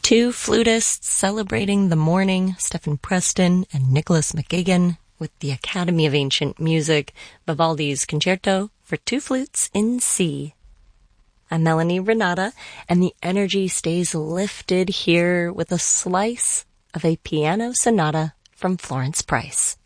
Two flutists celebrating the morning, Stephen Preston and Nicholas McGigan, with the Academy of Ancient Music, Vivaldi's Concerto for Two Flutes in C. I'm Melanie Renata, and the energy stays lifted here with a slice of a piano sonata from Florence Price.